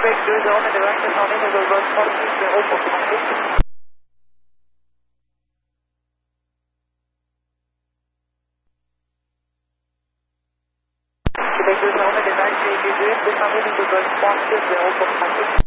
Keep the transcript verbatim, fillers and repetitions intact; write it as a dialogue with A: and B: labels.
A: Quebec deux zéro met de vingt cent mille de vol trois six zéro pour commencer. Québec deux zéro met de vingt deux cent mille de vol trois six zéro pour commencer.